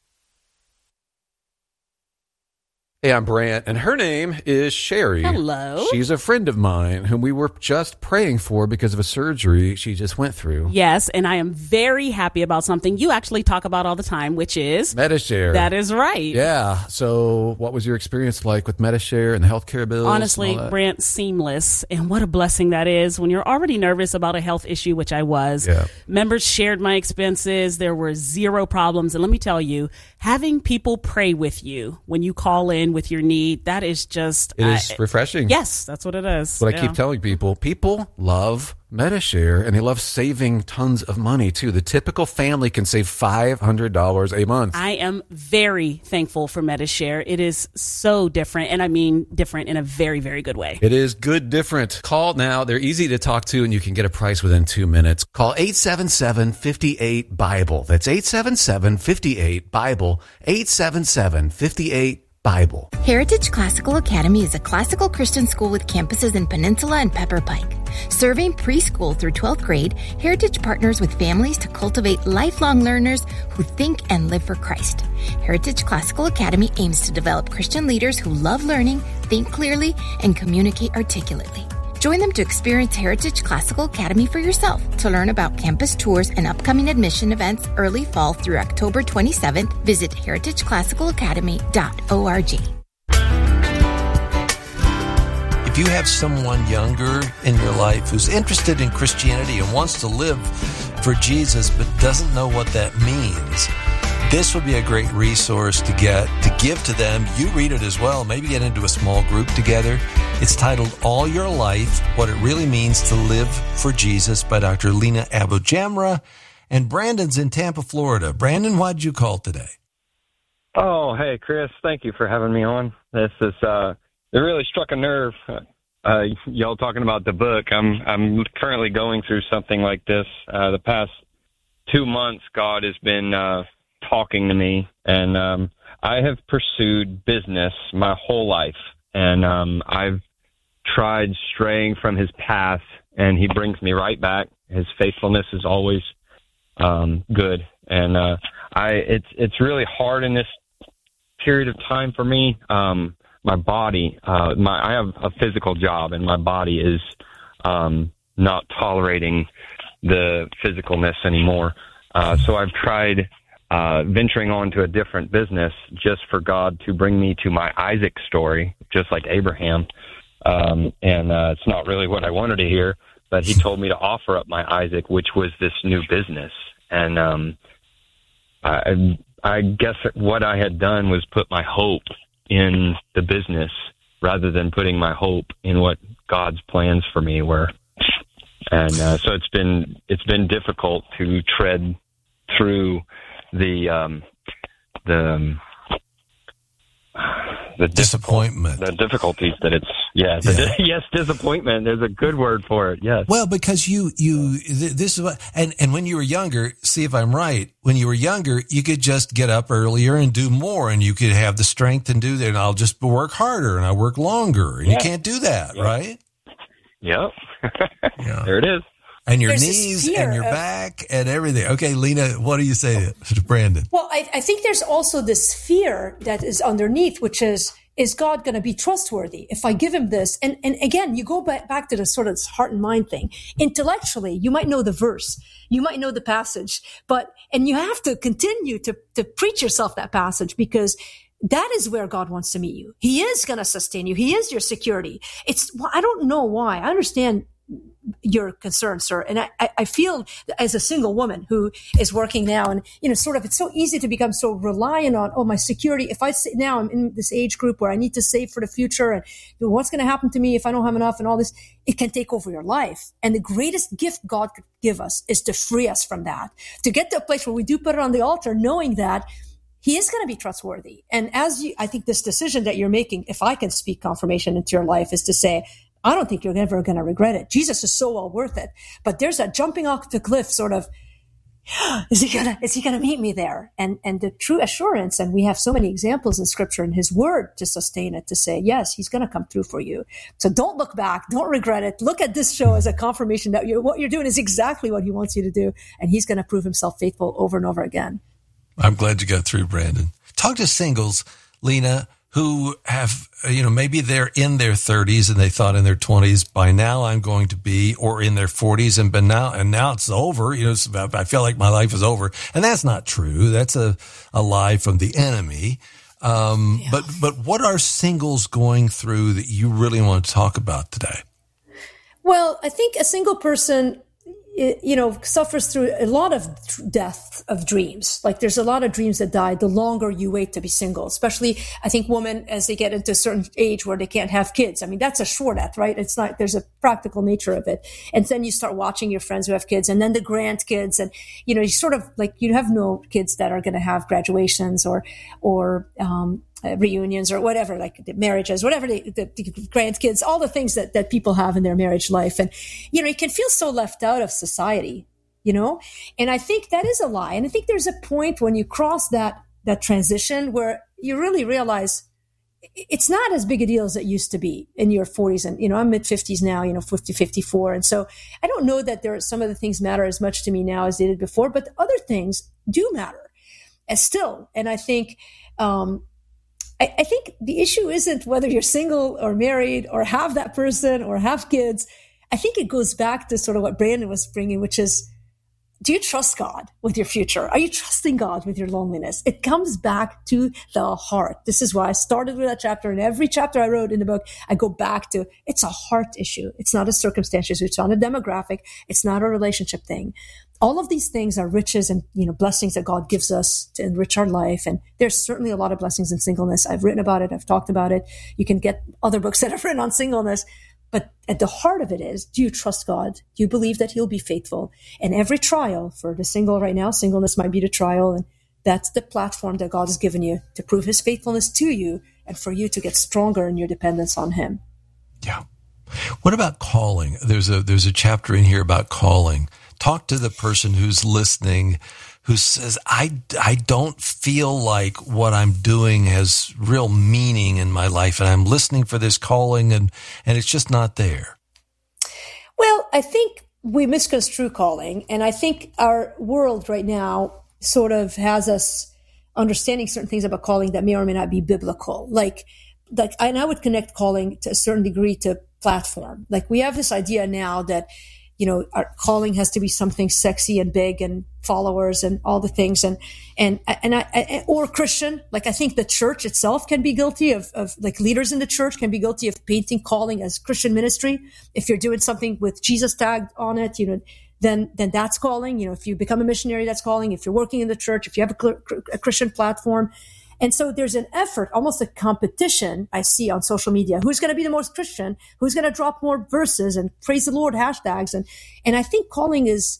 Hey, I'm Brant, and her name is Sherry. Hello. She's a friend of mine whom we were just praying for because of a surgery she just went through. Yes, and I am very happy about something you actually talk about all the time, which is Medi-Share. That is right. Yeah. So what was your experience like with Medi-Share and the healthcare bills? Honestly, Brant, seamless. And what a blessing that is when you're already nervous about a health issue, which I was. Yeah. Members shared my expenses. There were zero problems. And let me tell you, having people pray with you when you call in with your need. That is just... It is refreshing. Yes, that's what it is. But I keep telling people love Medi-Share, and they love saving tons of money, too. The typical family can save $500 a month. I am very thankful for Medi-Share. It is so different, and I mean different in a very, very good way. It is good different. Call now. They're easy to talk to, and you can get a price within 2 minutes. Call 877-58-BIBLE. That's 877-58-BIBLE. 877-58-BIBLE. Heritage Classical Academy is a classical Christian school with campuses in Peninsula and Pepper Pike. Serving preschool through 12th grade, Heritage partners with families to cultivate lifelong learners who think and live for Christ. Heritage Classical Academy aims to develop Christian leaders who love learning, think clearly, and communicate articulately. Join them to experience Heritage Classical Academy for yourself. To learn about campus tours and upcoming admission events early fall through October 27th, visit heritageclassicalacademy.org. If you have someone younger in your life who's interested in Christianity and wants to live for Jesus but doesn't know what that means, this would be a great resource to give to them. You read it as well. Maybe get into a small group together. It's titled All Your Life, What It Really Means to Live for Jesus by Dr. Lina AbuJamra. And Brandon's in Tampa, Florida. Brandon, why did you call today? Oh, hey, Chris. Thank you for having me on. This is it really struck a nerve. Y'all talking about the book. I'm currently going through something like this. The past 2 months, God has been talking to me, and I have pursued business my whole life, and I've tried straying from his path, and he brings me right back. His faithfulness is always good, and it's really hard in this period of time for me. My body, I have a physical job, and my body is not tolerating the physicalness anymore. So I've tried venturing on to a different business just for God to bring me to my Isaac story, just like Abraham. And it's not really what I wanted to hear, but he told me to offer up my Isaac, which was this new business. And I guess what I had done was put my hope in the business rather than putting my hope in what God's plans for me were. And so it's been difficult to tread through the disappointment, the difficulties that it's, disappointment. There's a good word for it. Yes. Well, because this is what, and when you were younger, see if I'm right, when you were younger, you could just get up earlier and do more, and you could have the strength and do that, and I'll just work harder and I work longer, and you can't do that, right? Yep. There it is. And your knees and your back and everything. Okay, Lina, what do you say to Brandon? Well, I think there's also this fear that is underneath, which is God going to be trustworthy if I give him this? And again, you go back to the sort of heart and mind thing. Intellectually, you might know the verse, you might know the passage, and you have to continue to preach yourself that passage, because that is where God wants to meet you. He is going to sustain you. He is your security. I don't know why. I understand your concern, sir. And I feel as a single woman who is working now, and, sort of, it's so easy to become so reliant on, my security. If now I'm in this age group where I need to save for the future, and what's going to happen to me if I don't have enough and all this, it can take over your life. And the greatest gift God could give us is to free us from that, to get to a place where we do put it on the altar, knowing that he is going to be trustworthy. And I think this decision that you're making, if I can speak confirmation into your life, is to say, I don't think you're ever going to regret it. Jesus is so well worth it. But there's that jumping off the cliff sort of, is he gonna meet me there? And the true assurance, and we have so many examples in scripture and his word to sustain it, to say, yes, he's going to come through for you. So don't look back. Don't regret it. Look at this show as a confirmation that what you're doing is exactly what he wants you to do. And he's going to prove himself faithful over and over again. I'm glad you got through, Brandon. Talk to singles, Lina, who have, maybe they're in their 30s and they thought in their 20s, by now I'm going to be, or in their 40s and now it's over. I feel like my life is over. And that's not true. That's a lie from the enemy. But what are singles going through that you really want to talk about today? Well, I think a single person, suffers through a lot of death of dreams. Like there's a lot of dreams that die the longer you wait to be single, especially I think women as they get into a certain age where they can't have kids. I mean, that's a short at, right? It's not, there's a practical nature of it. And then you start watching your friends who have kids and then the grandkids and, you sort of like, you have no kids that are going to have graduations or reunions or whatever, like the marriages, whatever the grandkids, all the things that people have in their marriage life. And, you can feel so left out of society, and I think that is a lie. And I think there's a point when you cross that transition where you really realize it's not as big a deal as it used to be in your 40s. And, I'm mid 50s now, 50, 54. And so I don't know that some of the things matter as much to me now as they did before, but the other things do matter as still. And I think, I think the issue isn't whether you're single or married or have that person or have kids. I think it goes back to sort of what Brandon was bringing, which is, do you trust God with your future? Are you trusting God with your loneliness? It comes back to the heart. This is why I started with that chapter. And every chapter I wrote in the book, I go back to, it's a heart issue. It's not a circumstance issue. It's not a demographic. It's not a relationship thing. All of these things are riches and, blessings that God gives us to enrich our life. And there's certainly a lot of blessings in singleness. I've written about it. I've talked about it. You can get other books that I've written on singleness. But at the heart of it is, do you trust God? Do you believe that he'll be faithful? And every trial for the single right now, singleness might be the trial. And that's the platform that God has given you to prove his faithfulness to you and for you to get stronger in your dependence on him. Yeah. What about calling? There's a chapter in here about calling. Talk to the person who's listening, who says, I don't feel like what I'm doing has real meaning in my life, and I'm listening for this calling, and it's just not there. Well, I think we misconstrue calling, and I think our world right now sort of has us understanding certain things about calling that may or may not be biblical. And I would connect calling to a certain degree to platform. Like we have this idea now that, our calling has to be something sexy and big and followers and all the things or Christian. Like I think the church itself can be guilty of like leaders in the church can be guilty of painting calling as Christian ministry. If you're doing something with Jesus tagged on it, then that's calling. If you become a missionary, that's calling. If you're working in the church, if you have a Christian platform. And so there's an effort, almost a competition I see on social media. Who's going to be the most Christian? Who's going to drop more verses and praise the Lord hashtags? And I think calling is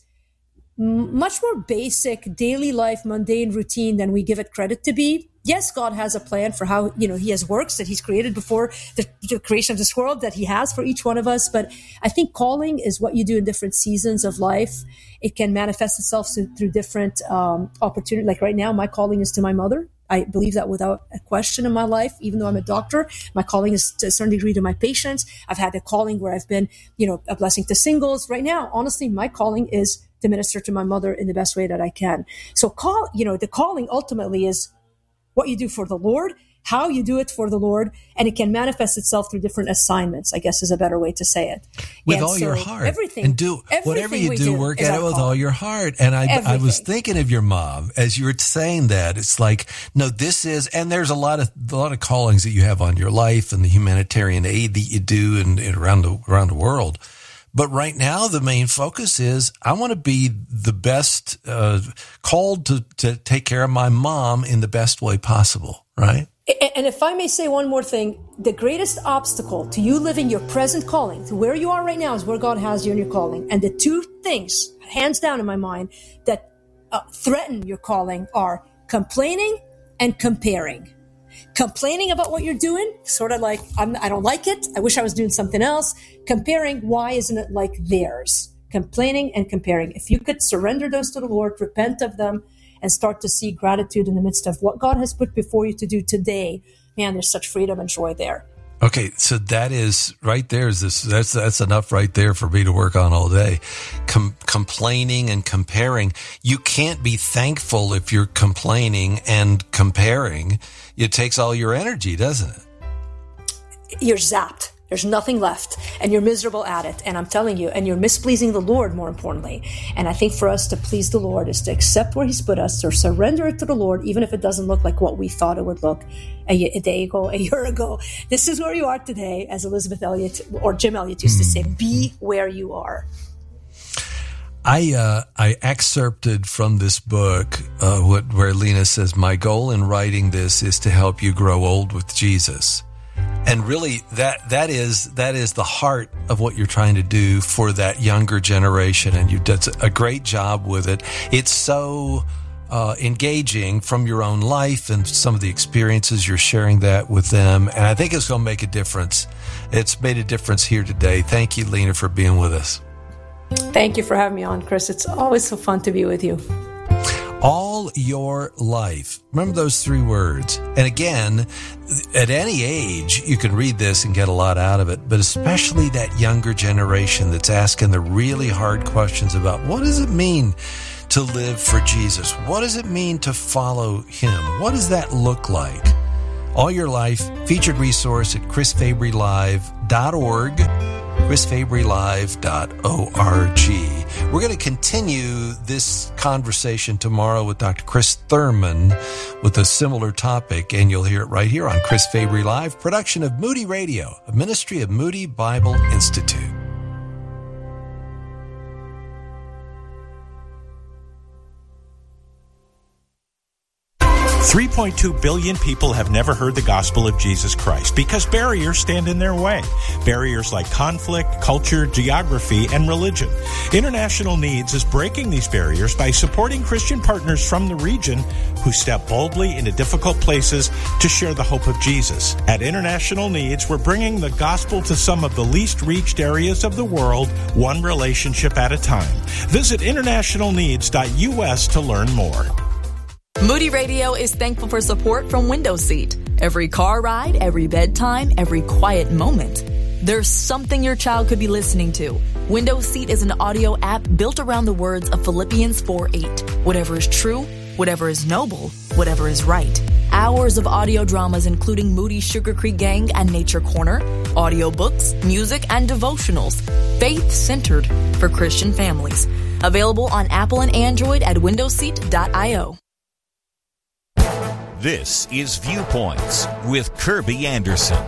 much more basic, daily life, mundane routine than we give it credit to be. Yes, God has a plan for how, he has works that he's created before the creation of this world that he has for each one of us. But I think calling is what you do in different seasons of life. It can manifest itself through different opportunities. Like right now, my calling is to my mother. I believe that without a question in my life, even though I'm a doctor. My calling is to a certain degree to my patients. I've had a calling where I've been, a blessing to singles. Right now, honestly, my calling is to minister to my mother in the best way that I can. So the calling ultimately is what you do for the Lord, how you do it for the Lord, and it can manifest itself through different assignments, I guess is a better way to say it. With all your heart. And do whatever you do, work at it with all your heart. And I was thinking of your mom as you were saying that. It's like, no, this is, and there's a lot of callings that you have on your life and the humanitarian aid that you do and around the world. But right now, the main focus is I want to be the best, called to take care of my mom in the best way possible, right? And if I may say one more thing, the greatest obstacle to you living your present calling, to where you are right now, is where God has you in your calling. And the two things, hands down in my mind, that threaten your calling are complaining and comparing. Complaining about what you're doing, sort of like, I don't like it, I wish I was doing something else. Comparing, why isn't it like theirs? Complaining and comparing. If you could surrender those to the Lord, repent of them, and start to see gratitude in the midst of what God has put before you to do today, man, there's such freedom and joy there. Okay, so that is right there. That's enough right there for me to work on all day. Complaining and comparing. You can't be thankful if you're complaining and comparing. It takes all your energy, doesn't it? You're zapped. There's nothing left, and you're miserable at it. And I'm telling you, and you're mispleasing the Lord, more importantly. And I think for us to please the Lord is to accept where he's put us, or surrender it to the Lord, even if it doesn't look like what we thought it would look a day ago, a year ago. This is where you are today, as Elizabeth Elliot or Jim Elliot used to say, be where you are. I excerpted from this book where Lena says, my goal in writing this is to help you grow old with Jesus. And really, that is the heart of what you're trying to do for that younger generation. And you did a great job with it. It's so engaging from your own life and some of the experiences you're sharing that with them. And I think it's going to make a difference. It's made a difference here today. Thank you, Lena, for being with us. Thank you for having me on, Chris. It's always so fun to be with you. All your life. Remember those 3 words. And again, at any age, you can read this and get a lot out of it, but especially that younger generation that's asking the really hard questions about what does it mean to live for Jesus? What does it mean to follow him? What does that look like? All Your Life, featured resource at chrisfabrylive.org. chrisfabrylive.org. We're going to continue this conversation tomorrow with Dr. Chris Thurman with a similar topic, and you'll hear it right here on Chris Fabry Live, production of Moody Radio, a ministry of Moody Bible Institute. 3.2 billion people have never heard the gospel of Jesus Christ because barriers stand in their way. Barriers like conflict, culture, geography, and religion. International Needs is breaking these barriers by supporting Christian partners from the region who step boldly into difficult places to share the hope of Jesus. At International Needs, we're bringing the gospel to some of the least reached areas of the world, one relationship at a time. Visit internationalneeds.us to learn more. Moody Radio is thankful for support from Window Seat. Every car ride, every bedtime, every quiet moment. There's something your child could be listening to. Window Seat is an audio app built around the words of Philippians 4:8. Whatever is true, whatever is noble, whatever is right. Hours of audio dramas including Moody's Sugar Creek Gang and Nature Corner, audiobooks, music, and devotionals. Faith-centered for Christian families. Available on Apple and Android at windowseat.io. This is Viewpoints with Kirby Anderson.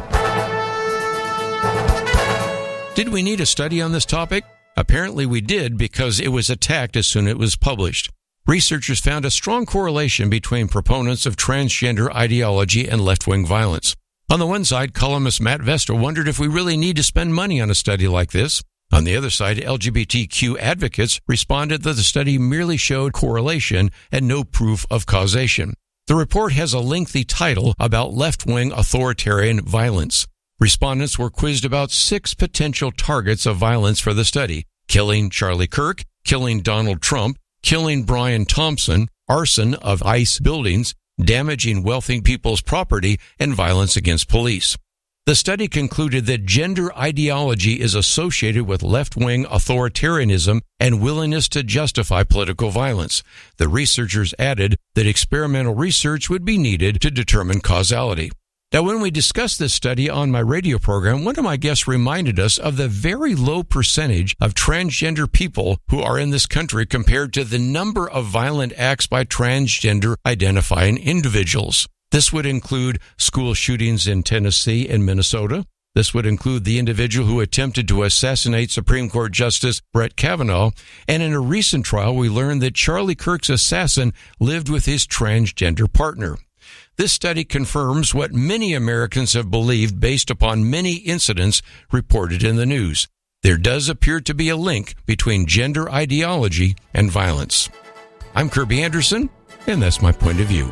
Did we need a study on this topic? Apparently we did, because it was attacked as soon as it was published. Researchers found a strong correlation between proponents of transgender ideology and left-wing violence. On the one side, columnist Matt Vester wondered if we really need to spend money on a study like this. On the other side, LGBTQ advocates responded that the study merely showed correlation and no proof of causation. The report has a lengthy title about left-wing authoritarian violence. Respondents were quizzed about 6 potential targets of violence for the study: killing Charlie Kirk, killing Donald Trump, killing Brian Thompson, arson of ICE buildings, damaging wealthy people's property, and violence against police. The study concluded that gender ideology is associated with left-wing authoritarianism and willingness to justify political violence. The researchers added that experimental research would be needed to determine causality. Now, when we discussed this study on my radio program, one of my guests reminded us of the very low percentage of transgender people who are in this country compared to the number of violent acts by transgender identifying individuals. This would include school shootings in Tennessee and Minnesota. This would include the individual who attempted to assassinate Supreme Court Justice Brett Kavanaugh. And in a recent trial, we learned that Charlie Kirk's assassin lived with his transgender partner. This study confirms what many Americans have believed based upon many incidents reported in the news. There does appear to be a link between gender ideology and violence. I'm Kirby Anderson, and that's my point of view.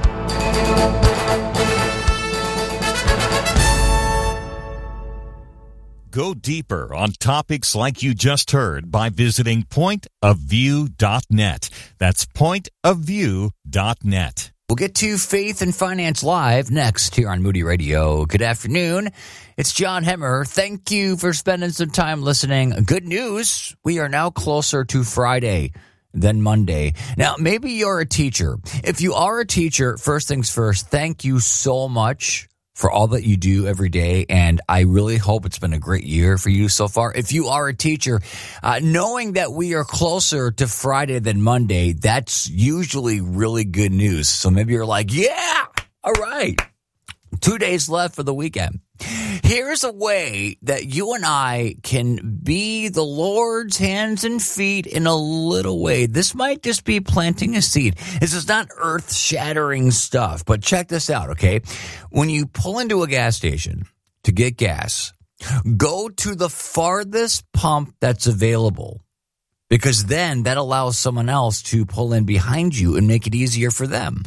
Go deeper on topics like you just heard by visiting pointofview.net. That's pointofview.net. We'll get to Faith and Finance Live next here on Moody Radio. Good afternoon. It's John Hemmer. Thank you for spending some time listening. Good news. We are now closer to Friday than Monday. Now, maybe you're a teacher. If you are a teacher, first things first, thank you so much for all that you do every day, and I really hope it's been a great year for you so far. If you are a teacher, knowing that we are closer to Friday than Monday, that's usually really good news. So maybe you're like, yeah, all right, 2 days left for the weekend. Here's a way that you and I can be the Lord's hands and feet in a little way. This might just be planting a seed. This is not earth-shattering stuff, but check this out, okay? When you pull into a gas station to get gas, go to the farthest pump that's available, because then that allows someone else to pull in behind you and make it easier for them.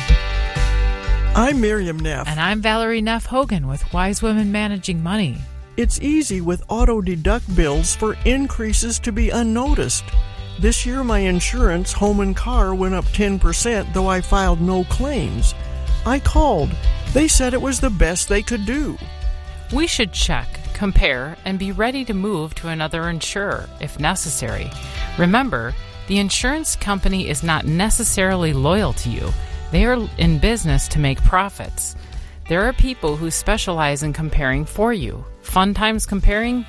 I'm Miriam Neff. And I'm Valerie Neff Hogan with Wise Women Managing Money. It's easy with auto-deduct bills for increases to be unnoticed. This year my insurance, home and car, went up 10%, though I filed no claims. I called. They said it was the best they could do. We should check, compare, and be ready to move to another insurer if necessary. Remember, the insurance company is not necessarily loyal to you. They are in business to make profits. There are people who specialize in comparing for you. Fun Times Comparing